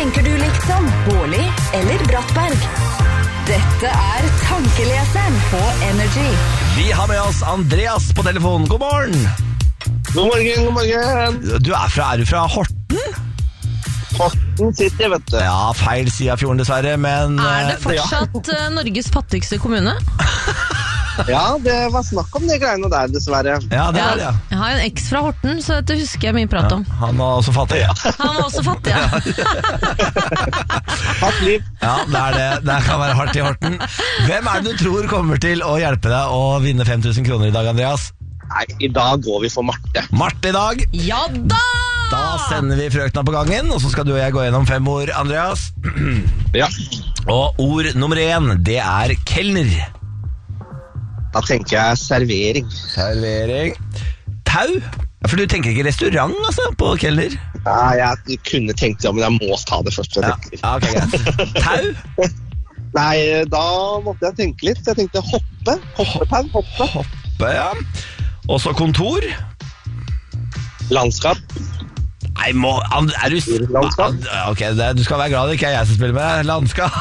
tenker du liksom Bårli eller Brattberg? Dette Tankeleseren på Energy. Vi har med oss Andreas på telefonen. God morgen. God morgen. Du er fra Horten? Horten City, vet du. Ja, feil side av fjorden dessverre, men... Er det fortsatt Norges fattigste kommune? Ja, det var snakk om de greiene der, dessverre. Ja, det er det, ja. Jeg har en eks fra Horten, så dette husker jeg mye prat om. Han var også fattig. Han var også fattig, ja. Hardt liv. Ja, det er det. Det kan være hardt i Horten. Hvem er det du tror kommer til å hjelpe deg å vinne 5000 kroner i dag, Andreas? Nei, i dag går vi for Marte. Marte i dag. Ja da! Da sender vi frøkna på gangen, og så skal du og jeg gå gjennom 5 ord, Andreas. Ja. Og ord nummer 1, det er kelner. Da tenker jeg servering. Servering. Tau. Ja, for du tenker ikke restaurant, altså, på kelner? Ja, jeg kunne tenkt det, men jeg må ta det først. Ja, ok, greit. Tau? Nei, da måtte jeg tenke litt. Jeg tenkte hoppe. Hoppetau. Hoppe, ja. Og så kontor. Landskap. Nei, er du... Landskap. Ok, du skal være glad det ikke er jeg som spiller med. Landskap.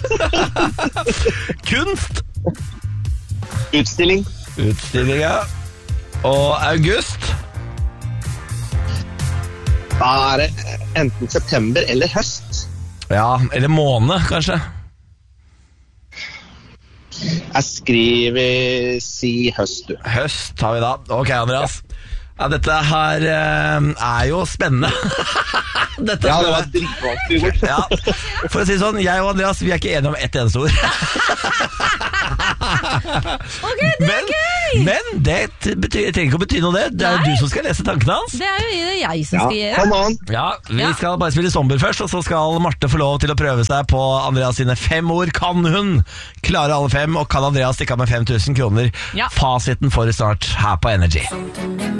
Kunst. Utstilling. Utstilling, ja. Og august. Da er det enten september eller høst. Ja, eller måned, kanskje. Jeg skriver si høst, du. Høst tar vi da. Ok, Andreas. Ja, dette her er jo spennende. Ja, det var dritvanskelig. Ja, for å si sånn, jeg og Andreas, vi er ikke enige om ett eneste ord. Ok, det er gøy! Men det trenger ikke å bety noe det. Det er jo du som skal lese tankene hans. Det er jo jeg som skal gjøre. Come on. Ja, vi skal bare spille Zombier først, og så skal Marte få lov til å prøve seg på Andreas sine 5 ord. Kan hun klare alle 5, og kan Andreas stikke av med 5000 kroner? Ja. Fasiten får du snart her på Energy.